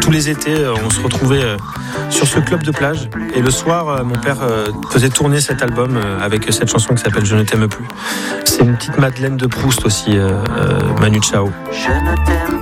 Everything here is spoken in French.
tous les étés, on se retrouvait sur ce club de plage. Et le soir, mon père faisait tourner cet album avec cette chanson qui s'appelle Je ne t'aime plus. C'est une petite Madeleine de Proust aussi, Manu Chao. Je ne t'aime